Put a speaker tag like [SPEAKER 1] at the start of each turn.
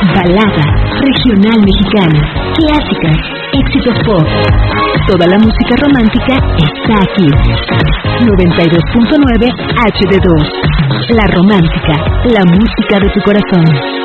[SPEAKER 1] balada, regional mexicana, clásicas, éxitos pop. Toda la música romántica está aquí. 92.9 HD2. La romántica, la música de tu corazón.